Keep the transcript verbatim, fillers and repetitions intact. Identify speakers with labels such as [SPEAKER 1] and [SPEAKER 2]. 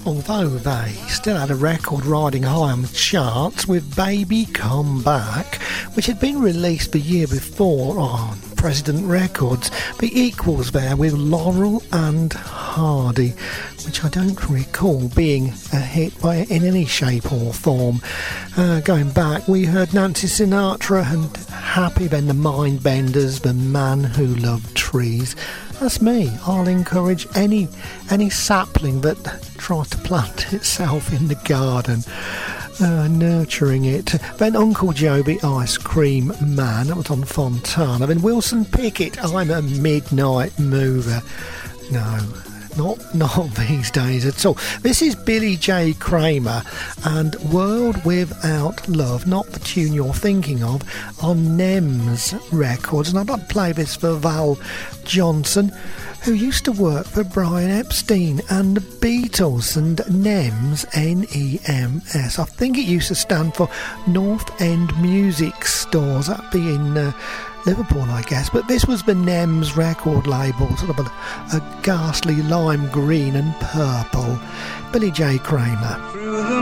[SPEAKER 1] although they still had a record riding high on the charts with Baby Come Back, which had been released the year before on President Records. The equals there with Laurel and Hardy, which I don't recall being a hit by in any shape or form. Uh, going back, we heard Nancy Sinatra and Happy, then the Mindbenders, The Man Who Loved Trees. That's me. I'll encourage any any sapling that tries to plant itself in the garden, uh, nurturing it. Then Uncle Joby, Ice Cream Man, that was on Fontana. Then Wilson Pickett, I'm a Midnight Mover. No, not not these days at all. This is Billy J. Kramer and World Without Love, not the tune you're thinking of, on Nems Records. And I'd like to play this for Val Johnson, who used to work for Brian Epstein and the Beatles. And Nems, N E M S, I think it used to stand for North End Music Stores. That'd be in uh, Liverpool, I guess. But this was the Nems record label, sort of a, a ghastly lime green and purple. Billy J. Kramer.
[SPEAKER 2] Through the